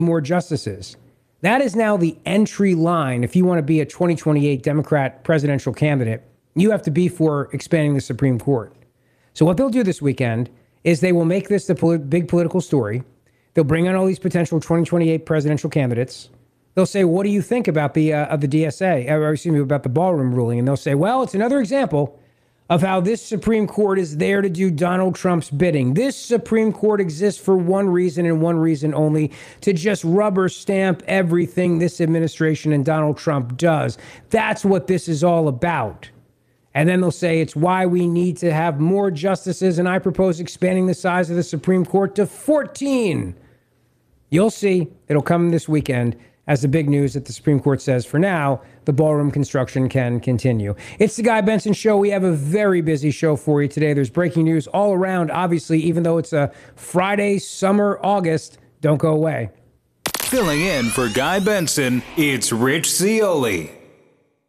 more justices. That is now the entry line. If you want to be a 2028 Democrat presidential candidate, you have to be for expanding the Supreme Court. So what they'll do this weekend is they will make this the big political story. They'll bring on all these potential 2028 presidential candidates. They'll say, what do you think about the DSA, or excuse me, about the ballroom ruling? And they'll say, well, it's another example of how this Supreme Court is there to do Donald Trump's bidding. This Supreme Court exists for one reason and one reason only, to just rubber stamp everything this administration and Donald Trump does. That's what this is all about. And then they'll say it's why we need to have more justices, and I propose expanding the size of the Supreme Court to 14. You'll see. It'll come this weekend as the big news that the Supreme Court says, for now, the ballroom construction can continue. It's the Guy Benson Show. We have a very busy show for you today. There's breaking news all around. Obviously, even though it's a Friday, summer, August, don't go away. Filling in for Guy Benson, it's Rich Zeoli.